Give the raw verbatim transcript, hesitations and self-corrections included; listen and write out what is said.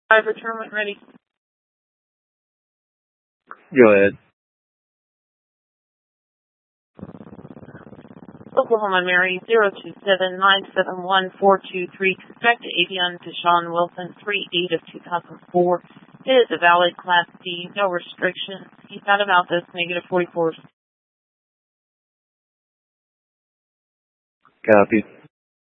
five return when ready. Go ahead. Oklahoma Mary zero two seven nine seven one four two three. Suspect Avion Deshaun Wilson three eight of two thousand four. It is a valid Class D, no restrictions. He's out of Altus, negative forty-four. Copy.